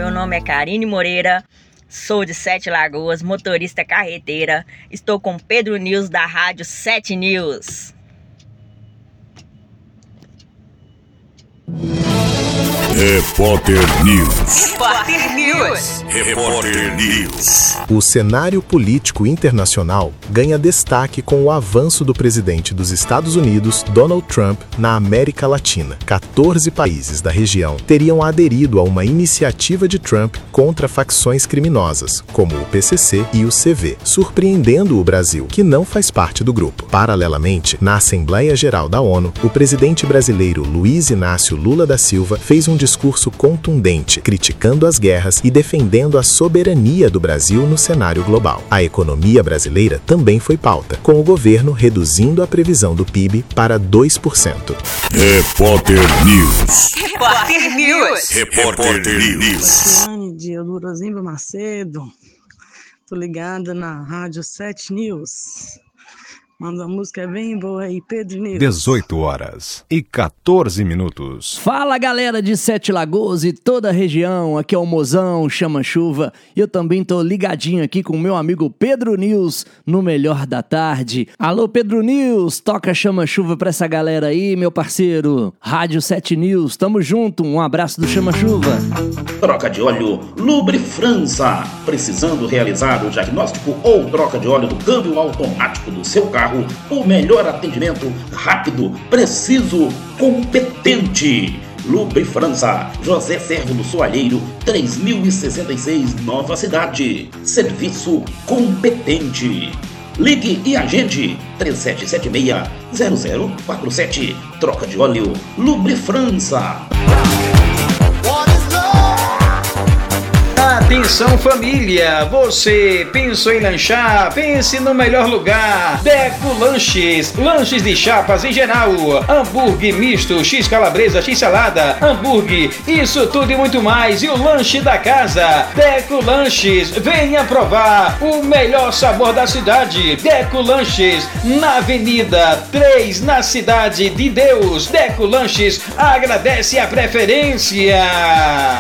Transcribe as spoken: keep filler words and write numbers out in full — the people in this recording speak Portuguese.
meu nome é Karine Moreira, sou de Sete Lagoas, motorista carreteira. Estou com Pedro News da Rádio Sete News. Repórter News. Repórter News. Repórter News. O cenário político internacional ganha destaque com o avanço do presidente dos Estados Unidos, Donald Trump, na América Latina. quatorze países da região teriam aderido a uma iniciativa de Trump contra facções criminosas, como o P C C e o C V, surpreendendo o Brasil, que não faz parte do grupo. Paralelamente, na Assembleia Geral da ONU, o presidente brasileiro Luiz Inácio Lula da Silva fez um discurso contundente, criticando as guerras e defendendo a soberania do Brasil no cenário global. A economia brasileira também foi pauta, com o governo reduzindo a previsão do P I B para dois por cento. Repórter News. Repórter News. Repórter News. Anne de Eudorosimba Macedo. Tô ligada na Rádio Sete News. Manda uma música bem boa aí, Pedro News. dezoito horas e quatorze minutos. Fala, galera de Sete Lagoas e toda a região. Aqui é o Mozão, Chama Chuva. E eu também tô ligadinho aqui com o meu amigo Pedro News no Melhor da Tarde. Alô, Pedro News, toca Chama Chuva pra essa galera aí, meu parceiro. Rádio Sete News, tamo junto. Um abraço do Chama Chuva. Troca de óleo Lubre França. Precisando realizar o diagnóstico ou troca de óleo do câmbio automático do seu carro? O melhor atendimento, rápido, preciso, competente. Lubre França, José Servo do Soalheiro, três mil e sessenta e seis, Nova Cidade. Serviço competente. Ligue e agende três sete sete seis, zero zero quatro sete. Troca de óleo Lubre França. Atenção família, você pensou em lanchar? Pense no melhor lugar. Deco Lanches, lanches de chapas em geral, hambúrguer misto, x calabresa, x salada, hambúrguer, isso tudo e muito mais. E o lanche da casa, Deco Lanches, venha provar o melhor sabor da cidade. Deco Lanches, na Avenida três, na Cidade de Deus. Deco Lanches agradece a preferência.